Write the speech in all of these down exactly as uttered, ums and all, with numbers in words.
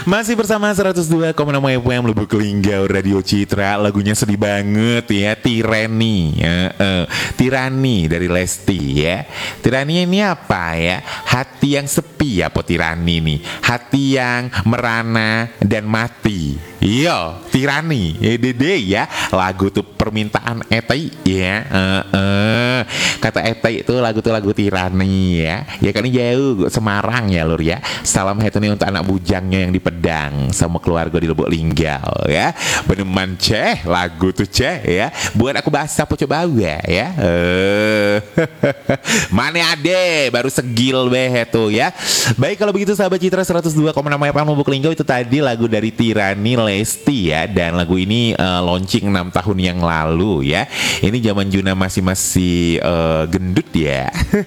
Masih bersama seratus dua koma enam F M Lubuk Linggau Radio Citra. Lagunya sedih banget ya, Tirani ya, uh, Tirani dari Lesti ya. Tirani ini apa ya? Hati yang sepi ya, po Tirani nih. Hati yang merana dan mati. Iya, Tirani E D D ya. Lagu tuh permintaan Etai ya. uh, uh. Kata Etai itu lagu tuh lagu Tirani ya. Ya kan jauh Semarang ya lur ya. Salam het ini untuk anak bujangnya yang di Pedang sama keluarga di Lubuk Linggau ya. Beneman ceh lagu tuh ceh ya. Buat aku bahasa apa coba ya ya. Uh. Mana ade baru segil beh tuh ya. Baik kalau begitu sahabat Citra seratus dua koma enam F M Lubuk Linggau, itu tadi lagu dari Tirani Lesti ya. Dan lagu ini uh, launching enam tahun yang lalu ya. Ini zaman Juna masih masih uh, gendut ya.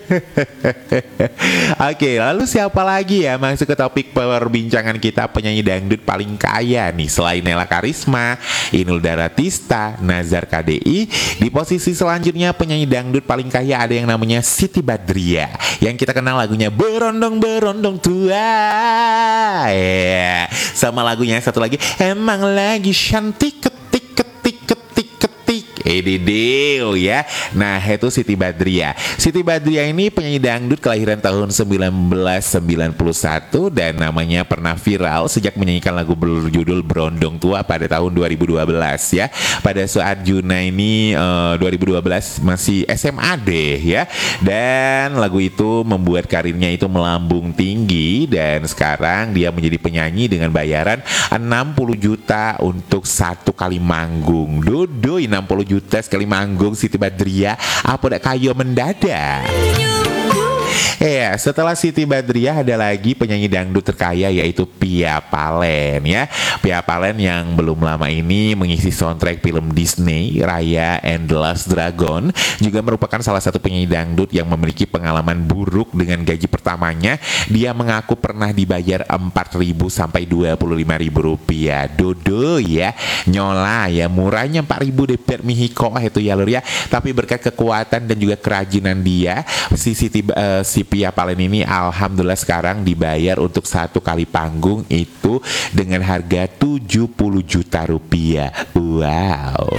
Oke, lalu siapa lagi ya masuk ke topik perbincangan kita, penyanyi dangdut paling kaya nih selain Nela Karisma, Inul Daratista, Nazar K D I. Di posisi selanjutnya penyanyi dangdut paling kaya ada yang namanya Siti Badriah, yang kita kenal lagunya Berondong Berondong Tua yeah. Sama lagunya satu lagi, Emang Lagi Cantik Ketik Ketik Ketik Ketik Edidil ya. Nah itu Siti Badriah. Siti Badriah ini penyanyi dangdut kelahiran tahun seribu sembilan ratus sembilan puluh satu dan namanya pernah viral sejak menyanyikan lagu berjudul Berondong Tua pada tahun dua ribu dua belas ya. Pada saat Juna ini uh, dua ribu dua belas masih S M A deh ya. Dan lagu itu membuat karirnya itu melambung tinggi dan sekarang dia menjadi penyanyi dengan bayaran enam puluh juta untuk satu kali manggung. Dudui enam puluh juta sekali manggung Siti Badriah, apa dak kayo mendadak. Ya, setelah Siti Badriah ada lagi penyanyi dangdut terkaya yaitu Pia Palen ya. Pia Palen yang belum lama ini mengisi soundtrack film Disney Raya and the Last Dragon juga merupakan salah satu penyanyi dangdut yang memiliki pengalaman buruk dengan gaji pertamanya. Dia mengaku pernah dibayar empat ribu sampai dua puluh lima ribu rupiah. Dodo ya, nyola ya, murahnya empat ribu depet mihiko itu ya lur ya. Tapi berkat kekuatan dan juga kerajinan dia, si Siti uh, si Pia Palen ini alhamdulillah sekarang dibayar untuk satu kali panggung itu dengan harga tujuh puluh juta rupiah. Wow.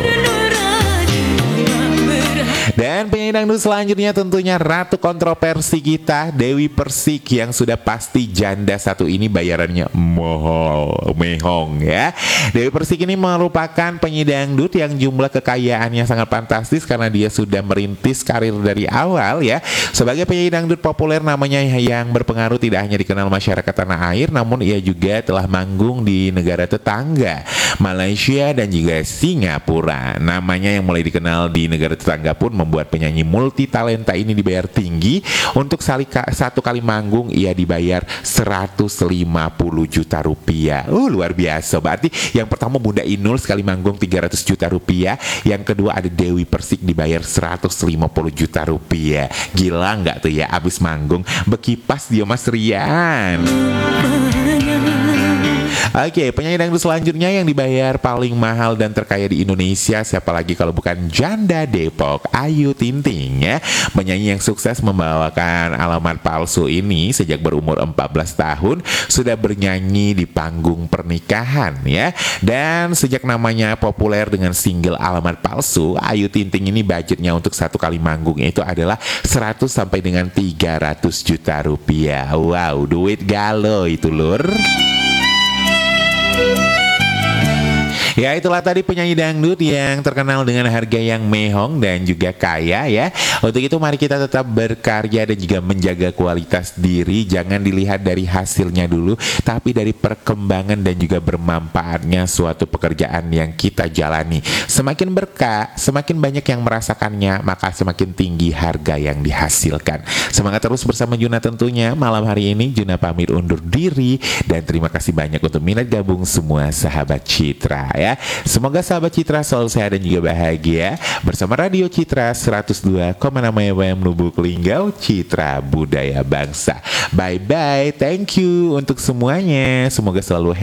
Dan penyanyi dangdut selanjutnya tentunya ratu kontroversi kita, Dewi Persik, yang sudah pasti janda satu ini bayarannya mohol mehong ya. Dewi Persik ini merupakan penyanyi dangdut yang jumlah kekayaannya sangat fantastis karena dia sudah merintis karir dari awal ya. Sebagai penyanyi dangdut populer, namanya yang berpengaruh tidak hanya dikenal masyarakat tanah air, namun ia juga telah manggung di negara tetangga Malaysia dan juga Singapura. Namanya yang mulai dikenal di negara tetangga pun membuat penyanyi multi talenta ini dibayar tinggi. Untuk salika, satu kali manggung ia dibayar seratus lima puluh juta rupiah. Uh, luar biasa. Berarti yang pertama Bunda Inul sekali manggung tiga ratus juta rupiah. Yang kedua ada Dewi Persik dibayar seratus lima puluh juta rupiah. Gila nggak tuh ya, abis manggung bekipas dia Mas Rian. Oke, okay, penyanyi dangdut selanjutnya yang dibayar paling mahal dan terkaya di Indonesia siapa lagi kalau bukan janda Depok, Ayu Ting Ting ya. Penyanyi yang sukses membawakan alamat palsu ini sejak berumur empat belas tahun sudah bernyanyi di panggung pernikahan ya. Dan sejak namanya populer dengan single Alamat Palsu, Ayu Ting Ting ini budgetnya untuk satu kali manggung itu adalah seratus sampai dengan tiga ratus juta rupiah. Wow, duit galau itu lur. Ya itulah tadi penyanyi dangdut yang terkenal dengan harga yang mehong dan juga kaya ya. Untuk itu mari kita tetap berkarya dan juga menjaga kualitas diri. Jangan dilihat dari hasilnya dulu, tapi dari perkembangan dan juga bermanfaatnya suatu pekerjaan yang kita jalani. Semakin berkah, semakin banyak yang merasakannya, maka semakin tinggi harga yang dihasilkan. Semangat terus bersama Juna tentunya. Malam hari ini Juna pamit undur diri dan terima kasih banyak untuk minat gabung semua sahabat Citra ya. Semoga sahabat Citra selalu sehat dan juga bahagia bersama Radio Citra seratus dua koma enam F M Lubuk Linggau, Citra Budaya Bangsa. Bye bye, thank you untuk semuanya. Semoga selalu